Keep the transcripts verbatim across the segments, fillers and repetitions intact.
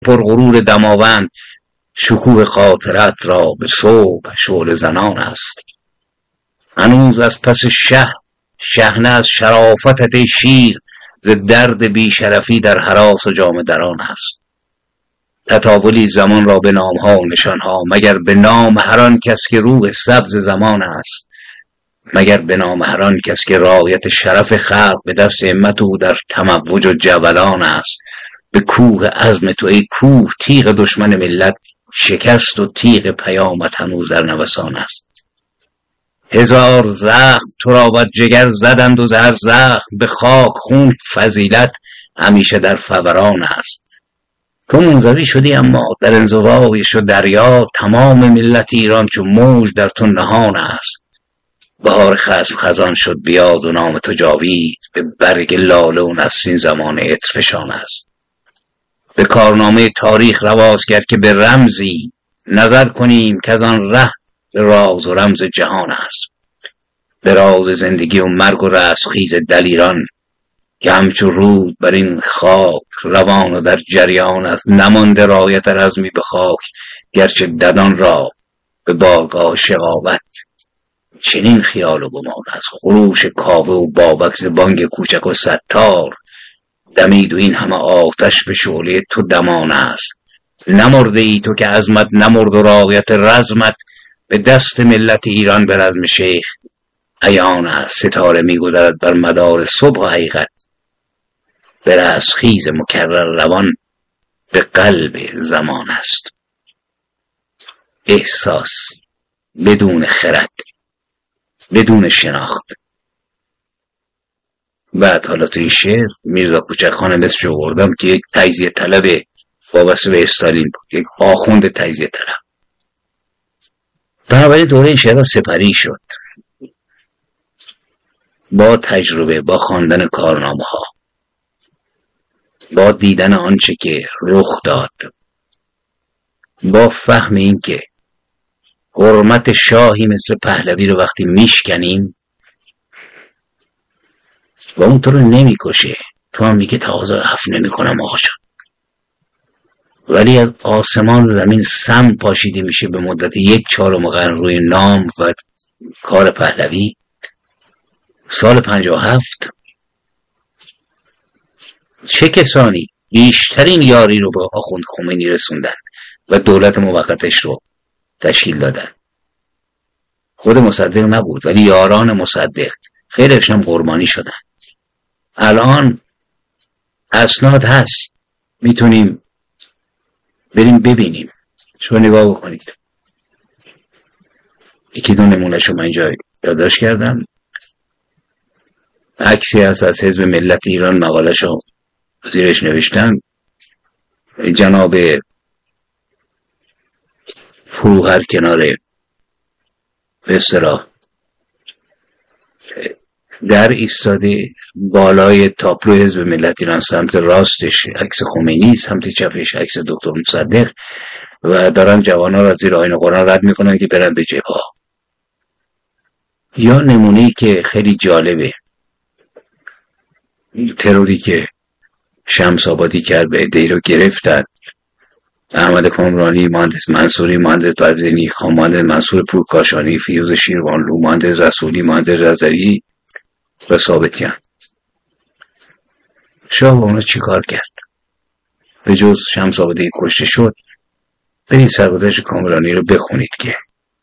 پرغرور دماوند، شکوه خاطرت را به صبح شعله زنان است. هنوز از پس شه شحنه از شرافتت ای شیر، ز درد بیشرفی در هراس و جامه دران است. تطاولی زمان را به نامها و نشانها، مگر به نام هر آن کس که روح سبز زمان است. مگر به نام هر آن کس که رایت شرف خلق به دست همت او در تموج و جولان است. به کوه عزم تو ای کوه تیغ دشمن ملت شکست و تیغ پیامت هنوز در نوسان است. هزار زخم تو را بر جگر زدند و هر زخم به خاک خون فضیلت همیشه در فوران است. تو منزوی شدی اما در انزوای شد دریا، تمام ملت ایران چون موج در تو نهان است. بهار خصم خزان شد بیاد و نام تو جاوید، به برگ لاله و نسرین زمان عطرفشان است. به کارنامه تاریخ رواز کرد که به رمزی نظر کنیم که از آن ره به راز و رمز جهان است. به راز زندگی و مرگ و رستخیز دلیران که همچو رود بر این خاک روان و در جریان است. نمانده رایت رزمی به خاک، گرچه ددان را به بارگاه شقاوت چنین خیال و گمان است. خروش کاوه و بابک ز بانگ کوچک و ستار، دمید و این همه آتش به شعله تو دمان است. نمرده ای تو که عزمت نمرد و رایت رزمت به دست ملت ایران به رزم شیخ عیان است. ستاره می گذرد بر مدار صبح و حقیقت، به رستخیز مکرر روان به قلب زمان است. احساس بدون خرد، بدون شناخت. بعد حالا توی شعر میرزا کوچکخان مثل آوردم که یک تجزیه طلب وابسته به استالین بود، یک آخوند تجزیه طلب. بنابراین دوره این شعرها سپری شد با تجربه، با خواندن کارنامه ها، با دیدن آنچه که رخ داد، با فهم این که حرمت شاهی مثل پهلوی رو وقتی میشکنیم و اون تو رو نمی کشه، تو هم میگه تقاضا عفو نمی کنم آقا جان، ولی از آسمان زمین سم پاشیده میشه به مدت یک چهارم قرن روی نام و کار پهلوی. سال پنجاه و هفت چه کسانی بیشترین یاری رو به آخوند خمینی رسوندن و دولت موقتش رو تشکیل دادن؟ خود مصدق نبود، ولی یاران مصدق خیلیش هم قربانی شدن. الان اسناد هست، میتونیم بریم ببینیم. شما نگاه بکنید، یکی دو نمونه‌ش رو من اینجا یادداشت کردم. عکسی هست از حزب ملت ایران، مقاله‌شو زیرش نوشتن. جناب فروهر کنار به اصطلاح در ایستاده، بالای تابلو حزب ملت ایران سمت راستش عکس خمینی، سمت چپش عکس دکتر مصدق و دارن جوانان را زیر آیین قرآن رد میکنن که برن به جبهه. یا نمونه‌ای که خیلی جالبه، تروری که شمس آبادی کرد به عده‌ای رو گرفتن، احمد کامرانی، مهندس منصوری، مهندس برزینی خان، مهندس منصور پورکاشانی، فیروز شیروانلو، مهندس رسولی، مهندس رضوی و ثابتیان. شاه با اونا چی کار کرد؟ به جز شمس آبادی کشته شد. برید سرگذشت کامرانی رو بخونید که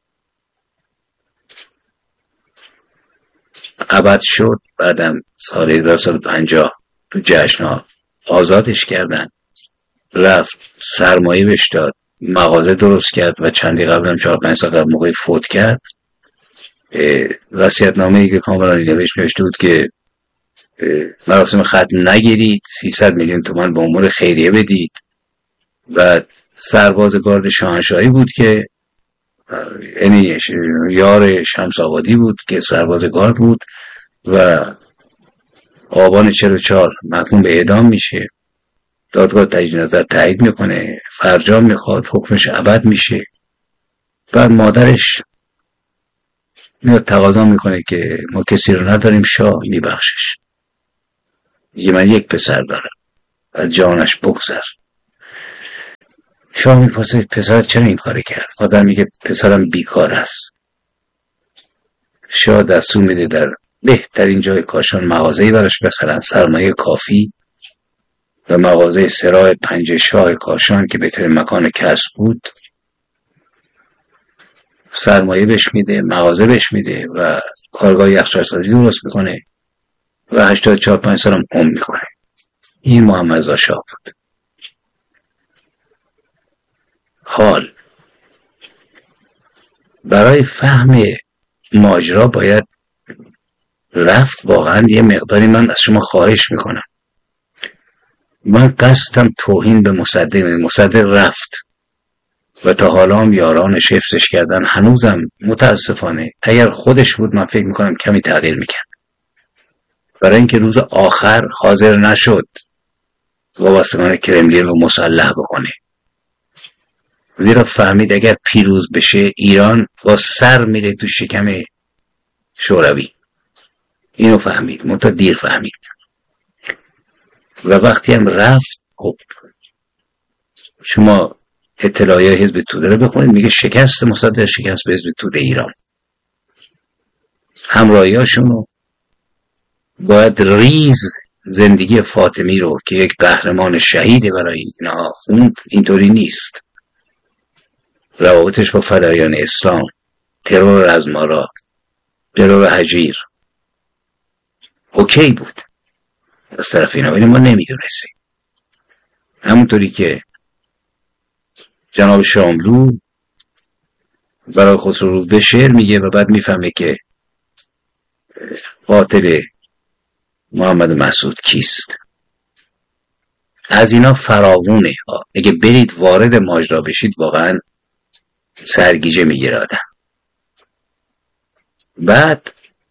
ابد شد. بعدم سال هزار و سیصد و پنجاه تو جشن‌ها آزادش کردن، رفت سرمایه بهش داد، مغازه درست کرد و چندی قبل هم چهار پنج سال قبل موقعی فوت کرد. وصیت‌نامه‌ای که کامرانی نوشت نوشته بود که مراسم ختم نگیرید، سیصد میلیون تومان به امور خیریه بدید. و سرباز گارد شاهنشاهی بود که یعنی یار شمس آبادی بود که سرباز گارد بود و آبان چهل و چهار محکوم به اعدام میشه. دادگاه تجدید نظر تایید میکنه، فرجام میخواد، حکمش ابد میشه. بعد مادرش میاد تقاضا میکنه که ما کسی رو نداریم، شاه میبخشش. میگه من یک پسر دارم و جانش بگذر. شاه میپرسه پسرت چرا این کاری کرد؟ آدم میگه پسرم بیکار است. شاه دستور میده در بهترین جای کاشان مغازه‌ای براش بخرن، سرمایه کافی، و مغازه سراح پنج شاه کاشان که بهترین مکان کسب بود سرمایه بهش میده، مغازه بهش میده و کارگاه یخچال‌سازی درست میکنه و هشتاد و چهار پنج سالم عمر میکنه. این محمد رضا شاه بود. حال برای فهم ماجرا باید رفت. واقعا یه مقداری من از شما خواهش میکنم، من قصدم توهین به مصدق نیست. مصدق رفت و تا حالا هم یارانش حفظش کردن، هنوزم متاسفانه اگر خودش بود من فکر میکنم کمی تغییر میکرد، برای اینکه روز آخر حاضر نشد وابستگان کرملین رو مسلح بکنه، زیرا فهمید اگر پیروز بشه ایران با سر میره تو شکم شوروی. اینو فهمید، منتها دیر فهمید. و وقتی هم رفت، خب شما اطلاعیه حزب توده رو بخونید، میگه شکست مصدق شکست به حزب توده ایران. همراهیاشونو باید ریز زندگی فاطمی رو که یک قهرمان شهیده برای اینها خوند، اینطوری نیست. روابطش با فدایان اسلام، ترور رزمارا، ترور هجیر اوکی بود از طرف اینا، ولی ما نمیدونستیم. همونطوری که جناب شاملو برای خسرو شعر میگه و بعد میفهمه که قاتل محمد مسعود کیست. از اینا فراوونه. اگه برید وارد ماجرا بشید واقعا سرگیجه میگیره آدم. بعد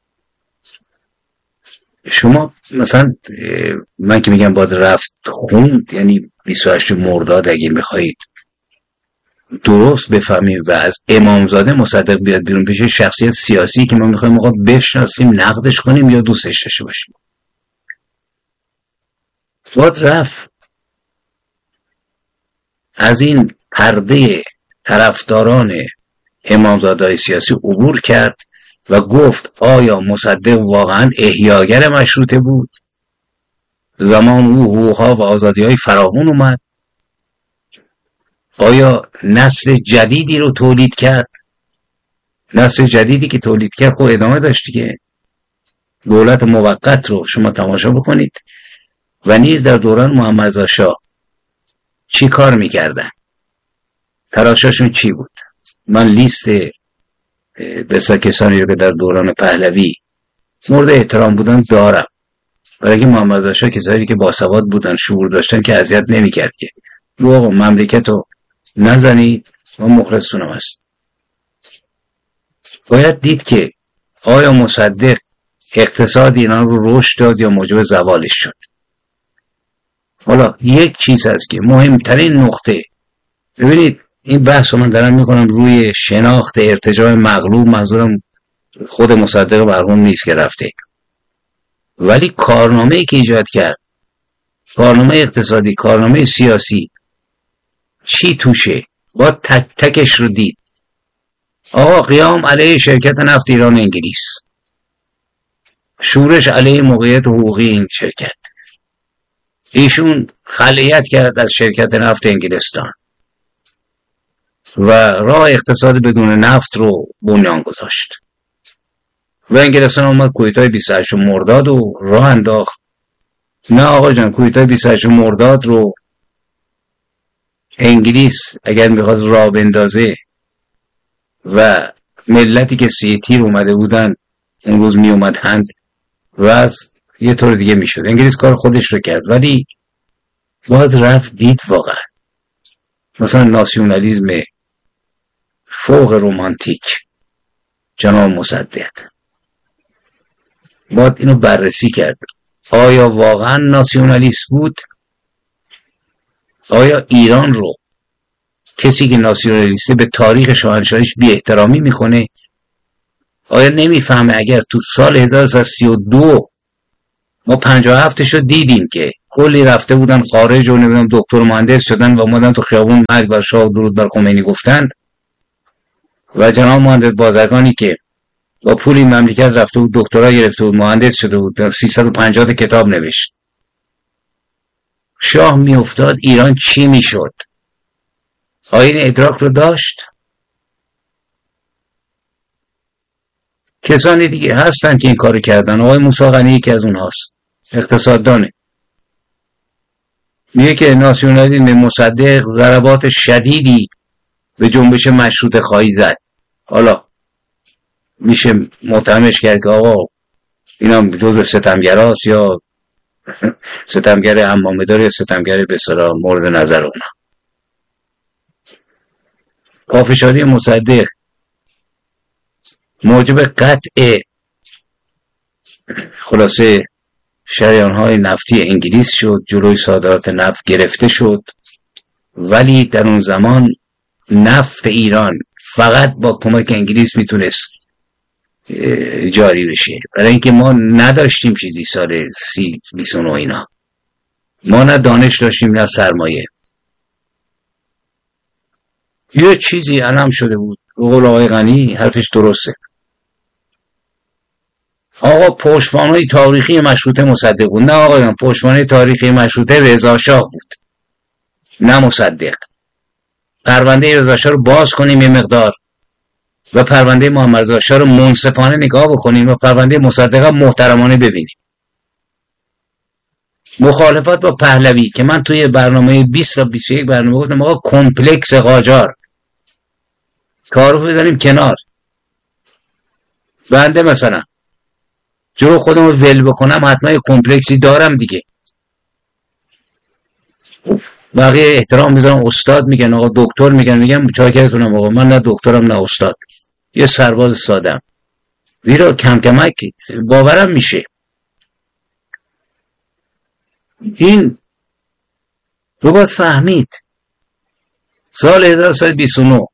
شما مثلا من که میگم باید رفت خوند، یعنی بیست و هشتم مرداد اگه میخواهید درست بفهمیم و از امامزاده مصدق بیاد بیرون بشه شخصیت سیاسی که ما میخوایم موقع بشناسیم، نقدش کنیم یا دوستش داشته باشیم، باید رفت از این پرده طرفداران امامزاده سیاسی عبور کرد و گفت آیا مصدق واقعا احیاگر مشروطه بود؟ زمان او حقوقها و آزادی های فراوان اومد؟ آیا نسل جدیدی رو تولید کرد؟ نسل جدیدی که تولید کرد خب ادامه داشت دیگه. دولت موقت رو شما تماشا بکنید و نیز در دوران محمد رضا شاه چی کار میکردن، تلاششون چی بود. من لیست بسیار کسانی رو که در دوران پهلوی مورد احترام بودن دارم، برای اینکه محمد رضا شاه کسانی که باسواد بودن، شعور داشتن، که اذیت نمیکرد که رو آقا مملکت رو نزنید، ما مخلصتونم هست. باید دید که آیا مصدق اقتصاد ایران رو رشد داد یا موجب زوالش شد. حالا یک چیز هست که مهمترین نقطه، ببینید این بحث رو من دارم میکنم روی شناخت ارتجاع مغلوب، منظورم خود مصدق مرحوم نیست که رفته، ولی کارنامه‌ای که ایجاد کرد، کارنامه اقتصادی، کارنامه سیاسی، چی توشه با تک تکش رو دید. آقا قیام علیه شرکت نفت ایران انگلیس، شورش علیه موقعیت حقوقی این شرکت، ایشون خلیت کرد از شرکت نفت انگلستان و راه اقتصاد بدون نفت رو بنیان گذاشت و انگلستان اومد کویتای بیست و هشتم مرداد و راه انداخت. نه آقا جان، کویتای بیست و هشتم مرداد رو انگلیس اگر میخواد راه بندازه و ملتی که سی تیر اومده بودن اون روز می اومدند و از یه طور دیگه میشد. انگلیس کار خودش رو کرد، ولی باید رفت دید واقعا مثلا ناسیونالیزم فوق رومانتیک جناب مصدق، باید اینو بررسی کرد. آیا واقعا ناسیونالیست بود؟ آیا ایران رو کسی که ناسیونالیسته به تاریخ شاهنشاهیش بی احترامی میکنه؟ آیا نمیفهمه اگر تو سال هزار و سیصد و سی و دو ما پنجاه و هفتش رو دیدیم که کلی رفته بودن خارج و نمیدونم دکتر مهندس شدن و اومدن تو خیابون مرگ بر شاه و درود بر خمینی گفتن. و جناب مهندس بازرگانی که با پول این مملکت رفته بود دکترا گرفته بود مهندس شده بود سیصد و پنجاه کتاب نوشت. شاه میافتاد ایران چی میشد؟ آیا این ادراک رو داشت؟ کسانی دیگه هستن که این کارو کردن. آقای موسی غنی یکی از اونهاست، اقتصاددانه، میگه که ناسیونالیسم مصدق ضربات شدیدی به جنبش مشروطه خواهی زد. حالا میشه متهمش کرد که آقا اینا جزء ستمگراست یا ستمگر عمامه‌دار یا ستمگر به اصطلاح مورد نظر اونا. پافشاری مصدق موجب قطع خلاصه شریان‌های نفتی انگلیس شد، جلوی صادرات نفت گرفته شد. ولی در اون زمان نفت ایران فقط با کمک انگلیس میتونست جاری بشه، برای اینکه ما نداشتیم چیزی سال سی بیست و نه اینا، ما نه دانش داشتیم نه سرمایه. یه چیزی علم شده بود، قول آقای غنی حرفش درسته. آقا پشتوانه تاریخی مشروطه مصدق بود. نه آقایان، پشتوانه تاریخی مشروطه رضا شاه بود، نه مصدق. پرونده رضا شاه رو باز کنیم یه مقدار و پرونده محمد رضا شاه رو منصفانه نگاه بکنیم و پرونده مصدق محترمانه ببینیم. مخالفت با پهلوی که من توی برنامه بیست تا بیست و یک برنامه گفتم آقا کمپلکس قاجار تعارف بزنیم کنار. بنده مثلا جلو خودم رو ول بکنم حتما یه کمپلکسی دارم دیگه. بقیه احترام میذارم، استاد میگن، آقا دکتر میگن، میگم چاکرتونم آقا، من نه دکترم نه استاد، یه سرباز سادم. زیرا کم کمک باورم میشه. این رو باید فهمید. سال هزار و سیصد و بیست و نه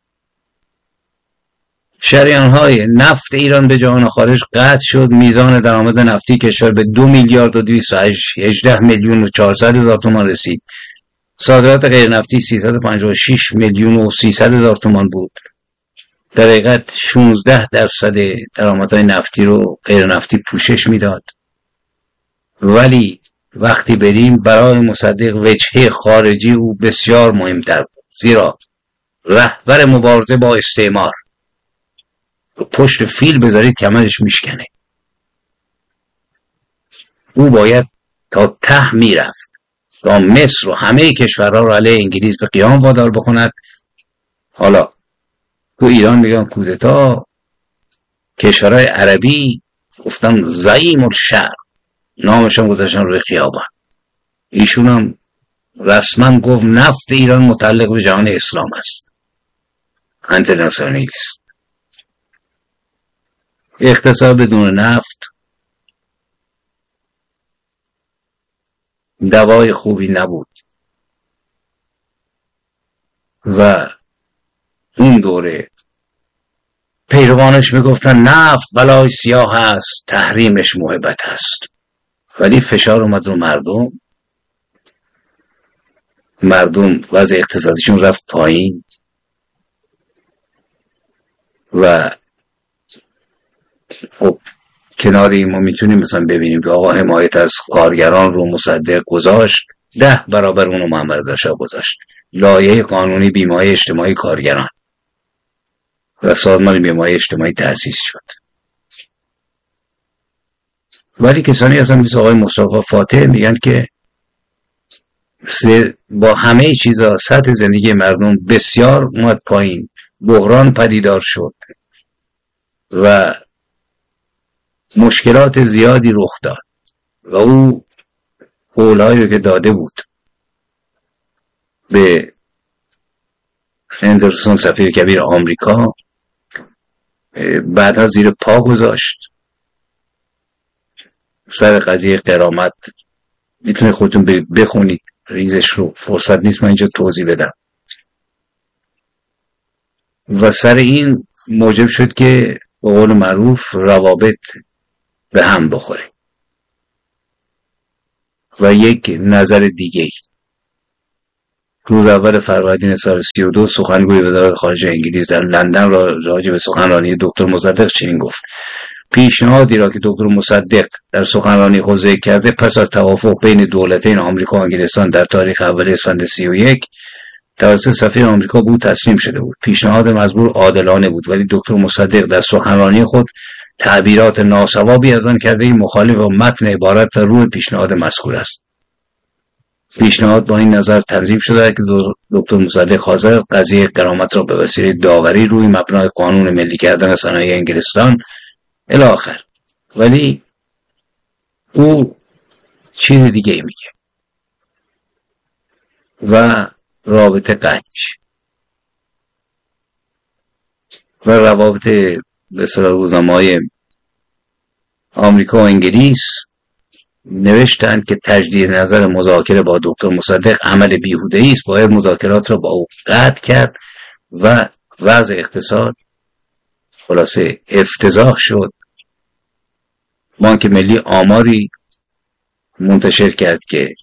شریان‌های نفت ایران به جهان خارج قطع شد. میزان درآمد نفتی کشور به دو میلیارد و دویست و هجده میلیون و چهارصد هزار تومان رسید. صادرات غیر نفتی سیصد و پنجاه و شش میلیون و سیصد هزار تومان بود. در حقیقت شانزده درصد درآمدهای نفتی رو غیر نفتی پوشش میداد. ولی وقتی بریم برای مصدق وجهه خارجی او بسیار مهمتر بود، زیرا رهبر مبارزه با استعمار پشت فیل بذارید کمرش میشکنه. او باید تا ته میرفت تا مصر و همه کشورها رو علیه انگلیس به قیام وادار بکند. حالا تو ایران میگن کودتا، کشورهای عربی گفتن زعیم الشرق، نامشون گذاشتن روی خیابان. ایشون هم رسما گفت نفت ایران متعلق به جهان اسلام است، انترناسیونالیست. اقتصاد بدون نفت دوای خوبی نبود و اون دوره پیروانش میگفتن نفت بلای سیاه است، تحریمش محبت است. ولی فشار اومد رو مردم، مردم وضع اقتصادیشون رفت پایین و خب کناری ما میتونیم مثلا ببینیم که آقا حمایت از کارگران رو مصدق گذاشت، ده برابر اونو محمد رضا شاه گذاشت. لایحه قانونی بیمه اجتماعی کارگران و سازمان بیمه اجتماعی تأسیس شد. ولی کسانی هستن مثل آقای مصطفی فاتح میگن که با همه چیزا سطح زندگی مردم بسیار اومد پایین، بحران پدیدار شد و مشکلات زیادی رخ داد و او قولهایی رو که داده بود به اندرسون سفیر کبیر آمریکا بعدها زیر پا گذاشت. سر قضیه غرامت میتونه خودتون بخونید، ریزش رو فرصت نیست من اینجا توضیح بدم. و سر این موجب شد که به قول معروف روابط به هم بخوره. و یک نظر دیگه. روز اول فروردین سال سی و دو سخنگوی وزارت خارجه انگلیس در لندن را راجع به سخنرانی دکتر مصدق چنین گفت: پیشنهادی را که دکتر مصدق در سخنرانی حوزه کرده پس از توافق بین دولتین آمریکا و انگلستان در تاریخ اول اسفند سی و یک توسط سفیر آمریکا بود تسلیم شده بود. پیشنهاد مزبور عادلانه بود، ولی دکتر مصدق در سخنرانی خود تعبیرات ناصوابی از آن کرده مخالف با متن عبارت و روح پیشنهاد مذکور است. پیشنهاد با این نظر تنظیم شده که دکتر مصدق حاضر قضیه غرامت را به وسیله داوری روی مبنای قانون ملی کردن صنایع انگلستان الی آخر، ولی او چیز دیگه میگه و رابطه قطع میشه و روابط به اصطلاح روزنامه‌های آمریکا و انگلیس نوشتند که تجدید نظر مذاکره با دکتر مصدق عمل بیهوده‌ای است، باید مذاکرات را با او قطع کرد و وضع اقتصاد خلاصه افتضاح شد. بانک ملی آماری منتشر کرد که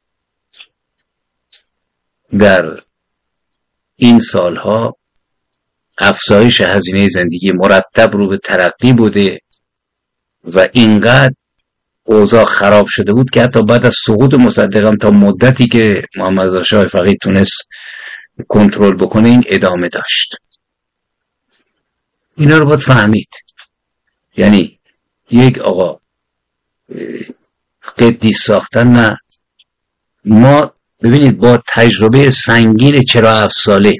در این سالها افزایش هزینه زندگی مرتب رو به ترقی بوده و اینقدر اوضاع خراب شده بود که حتی بعد از سقوط مصدق هم تا مدتی که محمد رضا شاه فقید تونست کنترل بکنه این ادامه داشت. اینا رو باید فهمید. یعنی یک آقا قدیس ساختن نه. ما ببینید با تجربه سنگین چرا هفت ساله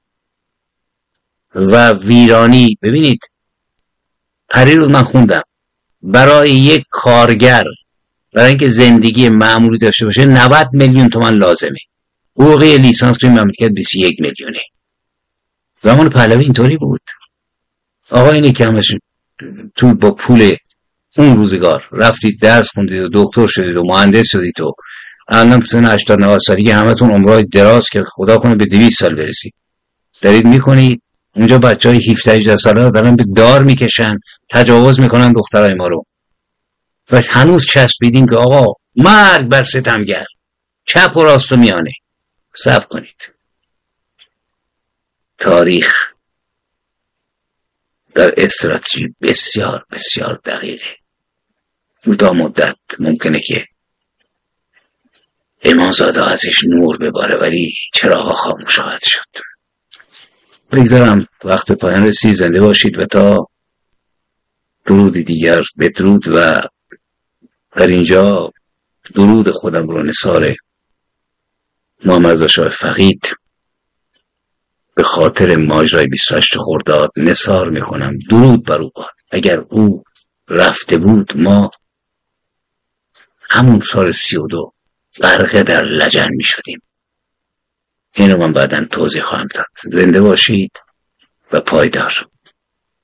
و ویرانی، ببینید پریروز من خوندم برای یک کارگر برای اینکه زندگی معمولی داشته باشه نود میلیون تومان لازمه. حقوق لیسانس توی مملکت بیست و یک میلیونه. زمان پهلوی اینطوری بود. آقا اینه که همش تو با پول اون روزگار رفتید درس خوندید و دکتر شدید و مهندس شدید و الان سن هشتاد نود سالگی همتون عمرهای دراز که خدا کنه به دویست سال برسید دارید میکنید. اونجا بچهای هفده هجده ساله رو دارن به دار میکشن، تجاوز میکنن دخترای ما رو و هنوز چسبیدیم که آقا مرگ بر ستمگر، چپ و راست و میانه. صبر کنید. تاریخ در استراتژی بسیار بسیار دقیقه. کوتاه مدت ممکنه که امامزاده ازش نور بباره ولی چراغ خاموش خواهد شد. بگذارم وقت به پایان رسید. زنده باشید و تا درود دیگر بدرود. و در اینجا درود خودم رو نثار محمد رضا شاه فقید به خاطر ماجرای بیست و هشت خرداد نثار میکنم. درود بر او باد. اگر او رفته بود ما همون سال سی و دو غرقه در لجن می شدیم. اینو من بعداً توضیح خواهم داد. زنده باشید و پایدار.